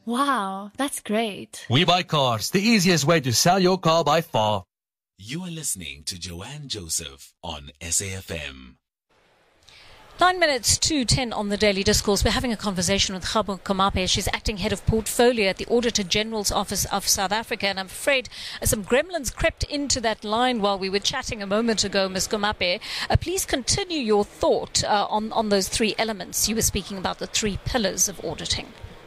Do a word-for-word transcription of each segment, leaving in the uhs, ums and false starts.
Wow, that's great. We Buy Cars, the easiest way to sell your car by far. You are listening to Joanne Joseph on S A F M. Nine minutes to ten on the Daily Discourse. We're having a conversation with Kgabo Komape. She's acting head of portfolio at the Auditor General's Office of South Africa. And I'm afraid some gremlins crept into that line while we were chatting a moment ago, Miz Komape. Uh, please continue your thought uh, on, on those three elements. You were speaking about the three pillars of auditing.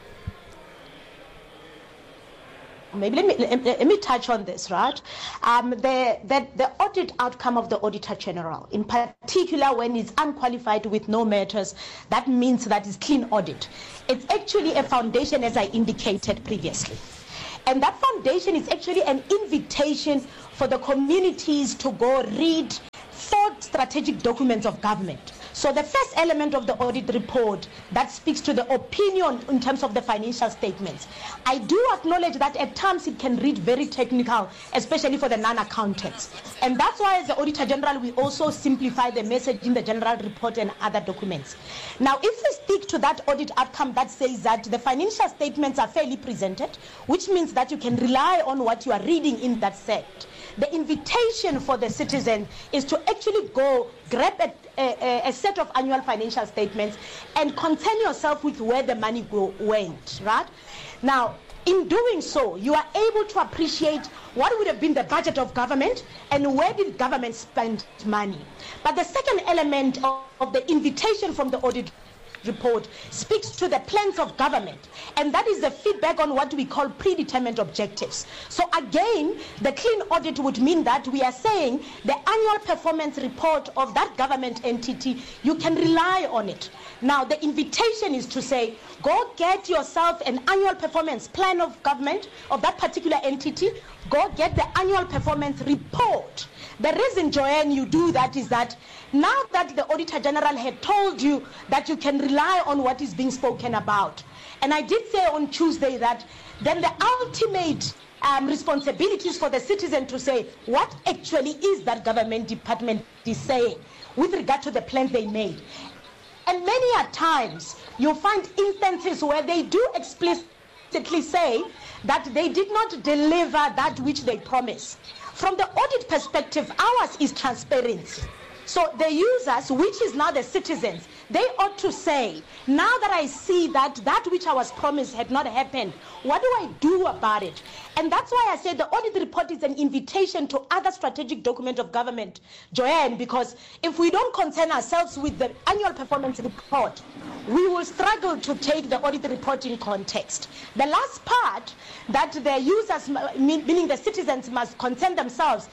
Maybe let me, let, let me touch on this, right? Um, the, the, the audit outcome of the Auditor General, in particular when it's unqualified with no matters, that means that it's clean audit. It's actually a foundation, as I indicated previously. And that foundation is actually an invitation for the communities to go read four strategic documents of government. So the first element of the audit report that speaks to the opinion in terms of the financial statements. I do acknowledge that at times it can read very technical, especially for the non-accountants. And that's why as the Auditor General, we also simplify the message in the general report and other documents. Now, if we stick to that audit outcome that says that the financial statements are fairly presented, which means that you can rely on what you are reading in that set, the invitation for the citizen is to actually go grab a, a, a set of annual financial statements and concern yourself with where the money go, went, right? Now, in doing so, you are able to appreciate what would have been the budget of government and where did government spend money. But the second element of, of the invitation from the audit report speaks to the plans of government, and that is the feedback on what we call predetermined objectives. So again, the clean audit would mean that we are saying the annual performance report of that government entity, you can rely on it. Now the invitation is to say, go get yourself an annual performance plan of government of that particular entity, go get the annual performance report. The reason, Joanne, you do that is that now that the Auditor General had told you that you can rely on what is being spoken about, and I did say on Tuesday that then the ultimate um, responsibilities for the citizen to say what actually is that government department is saying with regard to the plans they made. And many a times you'll find instances where they do explicitly say that they did not deliver that which they promised. From the audit perspective, ours is transparency. So the users, which is now the citizens, they ought to say, now that I see that that which I was promised had not happened, what do I do about it? And that's why I said the audit report is an invitation to other strategic documents of government, Joanne, because if we don't concern ourselves with the annual performance report, we will struggle to take the audit report in context. The last part that the users, meaning the citizens, must concern themselves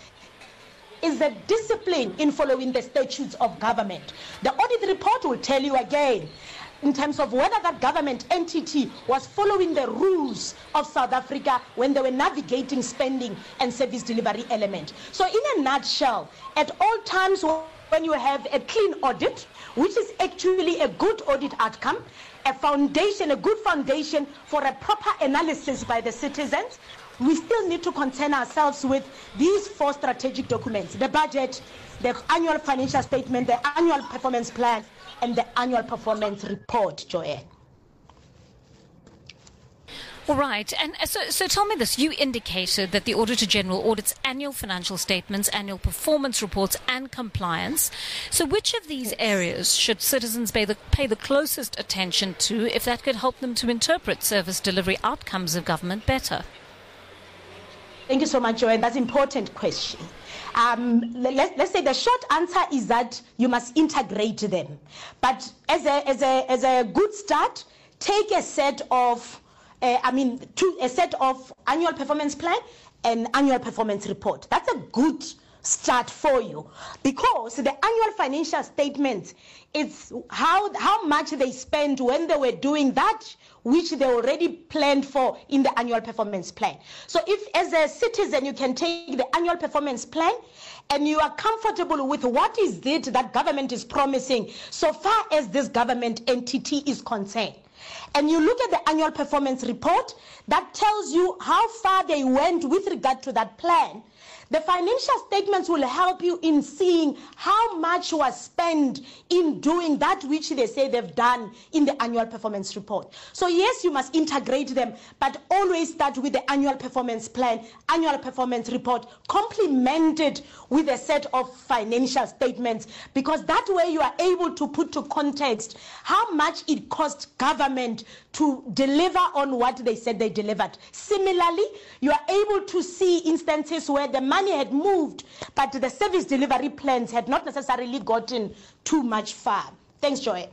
is the discipline in following the statutes of government. The audit report will tell you again in terms of whether that government entity was following the rules of South Africa when they were navigating spending and service delivery element. So in a nutshell, at all times when you have a clean audit, which is actually a good audit outcome, a foundation, a good foundation for a proper analysis by the citizens, we still need to concern ourselves with these four strategic documents: the budget, the annual financial statement, the annual performance plan, and the annual performance report, Joanne. All right. And so, so tell me this. You indicated that the Auditor General audits annual financial statements, annual performance reports, and compliance. So which of these areas should citizens pay the, pay the closest attention to if that could help them to interpret service delivery outcomes of government better? Thank you so much, Joanne. That's an important question. Um, let, let's say the short answer is that you must integrate them. But as a, as a, as a good start, take a set of, uh, I mean, two, a set of annual performance plan and annual performance report. That's a good start for you, because the annual financial statements is how how much they spent when they were doing that which they already planned for in the annual performance plan. So if as a citizen you can take the annual performance plan and you are comfortable with what is it that government is promising so far as this government entity is concerned, and you look at the annual performance report that tells you how far they went with regard to that plan, The financial statements will help you in seeing how much was spent in doing that which they say they've done in the annual performance report. So yes, you must integrate them, but always start with the annual performance plan, annual performance report, complemented with a set of financial statements, because that way you are able to put to context how much it cost government to deliver on what they said they delivered. Similarly, you are able to see instances where the money had moved, but the service delivery plans had not necessarily gotten too much far. Thanks, Joy.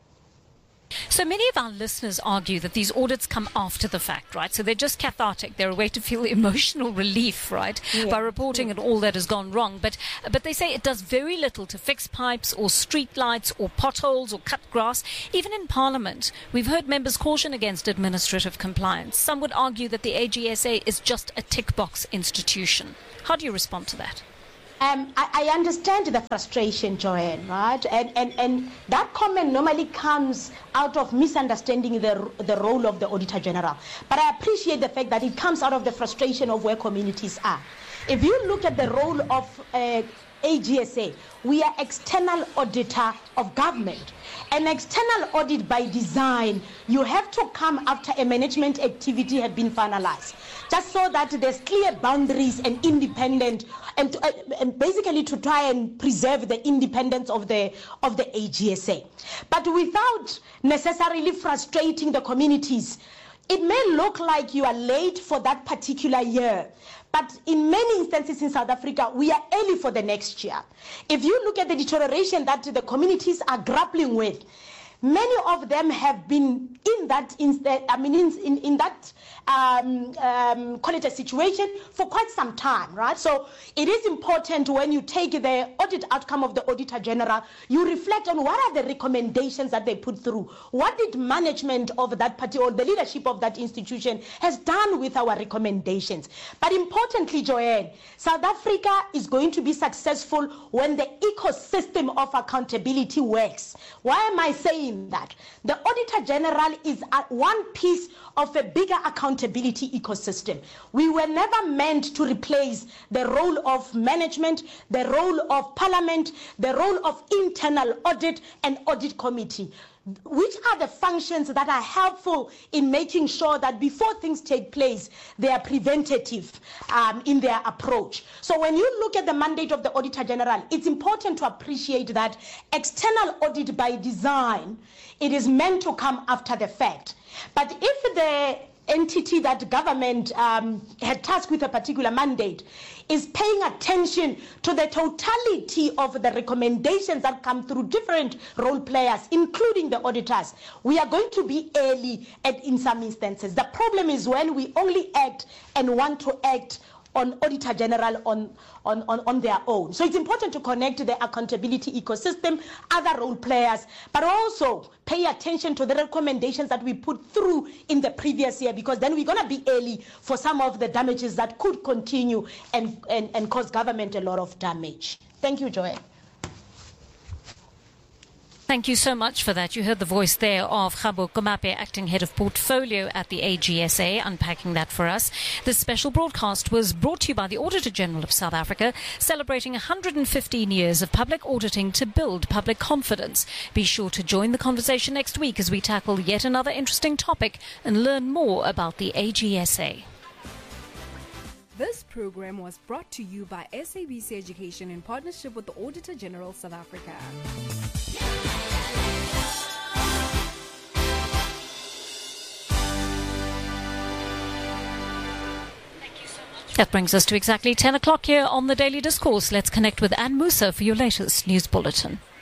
So many of our listeners argue that these audits come after the fact, right? So they're just cathartic. They're a way to feel emotional relief, right, yeah. by reporting yeah. on all that has gone wrong. But but they say it does very little to fix pipes or street lights or potholes or cut grass. Even in Parliament, we've heard members caution against administrative compliance. Some would argue that the A G S A is just a tick box institution. How do you respond to that? Um, I, I understand the frustration, Joanne, right? And, and and that comment normally comes out of misunderstanding the the role of the Auditor General. But I appreciate the fact that it comes out of the frustration of where communities are. If you look at the role of uh, A G S A, we are external auditor of government. An external audit by design, you have to come after a management activity had been finalized, just so that there's clear boundaries and independent, and, to, uh, and basically to try and preserve the independence of the of the A G S A. But without necessarily frustrating the communities, it may look like you are late for that particular year, but in many instances in South Africa, we are early for the next year. If you look at the deterioration that the communities are grappling with, many of them have been in that, insta- I mean, in, in, in that, um, um, call it a situation for quite some time, right? So it is important when you take the audit outcome of the Auditor General, you reflect on what are the recommendations that they put through. What did management of that party or the leadership of that institution has done with our recommendations? But importantly, Joanne, South Africa is going to be successful when the ecosystem of accountability works. Why am I saying that? The Auditor General is one piece of a bigger accountability ecosystem. We were never meant to replace the role of management, the role of parliament, the role of internal audit and audit committee, which are the functions that are helpful in making sure that before things take place, they are preventative um, in their approach. So when you look at the mandate of the Auditor General, it's important to appreciate that external audit by design, it is meant to come after the fact. But if the entity that government um, had tasked with a particular mandate is paying attention to the totality of the recommendations that come through different role players, including the auditors, we are going to be early at, in some instances. The problem is when we only act and want to act on Auditor General on, on, on, on their own. So it's important to connect to the accountability ecosystem, other role players, but also pay attention to the recommendations that we put through in the previous year, because then we're going to be early for some of the damages that could continue and, and, and cause government a lot of damage. Thank you, Joanne. Thank you so much for that. You heard the voice there of Kgabo Komape, Acting Head of Portfolio at the A G S A, unpacking that for us. This special broadcast was brought to you by the Auditor General of South Africa, celebrating one hundred fifteen years of public auditing to build public confidence. Be sure to join the conversation next week as we tackle yet another interesting topic and learn more about the A G S A. This program was brought to you by S A B C Education in partnership with the Auditor General South Africa. That brings us to exactly ten o'clock here on the Daily Discourse. Let's connect with Anne Musa for your latest news bulletin.